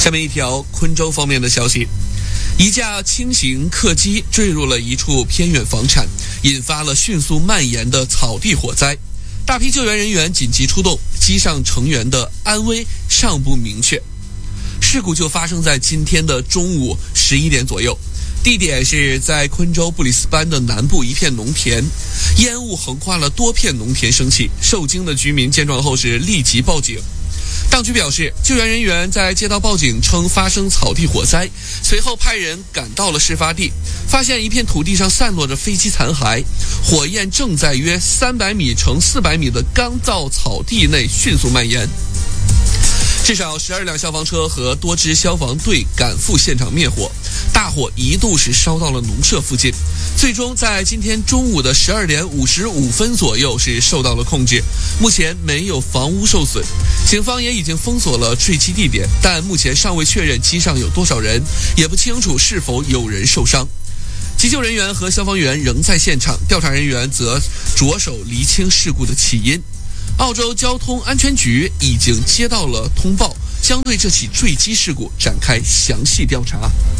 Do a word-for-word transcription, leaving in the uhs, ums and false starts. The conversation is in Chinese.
下面一条昆州方面的消息，一架轻型客机坠入了一处偏远房产，引发了迅速蔓延的草地火灾。大批救援人员紧急出动，机上成员的安危尚不明确。事故就发生在今天的中午十一点左右，地点是在昆州布里斯班的南部一片农田，烟雾横跨了多片农田升起，受惊的居民见状后是立即报警。当局表示，救援人员在接到报警称发生草地火灾，随后派人赶到了事发地，发现一片土地上散落着飞机残骸，火焰正在约三百米乘四百米的干燥草地内迅速蔓延。至少十二辆消防车和多支消防队赶赴现场灭火，大火一度是烧到了农舍附近，最终在今天中午的十二点五十五分左右是受到了控制。目前没有房屋受损，警方也已经封锁了坠机地点，但目前尚未确认机上有多少人，也不清楚是否有人受伤。急救人员和消防员仍在现场，调查人员则着手厘清事故的起因。澳洲交通安全局已经接到了通报，将对这起坠机事故展开详细调查。